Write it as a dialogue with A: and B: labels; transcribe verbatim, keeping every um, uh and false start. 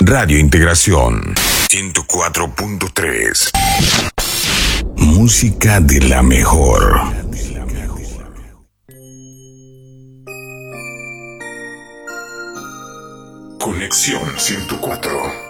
A: Radio Integración ciento cuatro punto tres. Música de la mejor. Conexión ciento cuatro.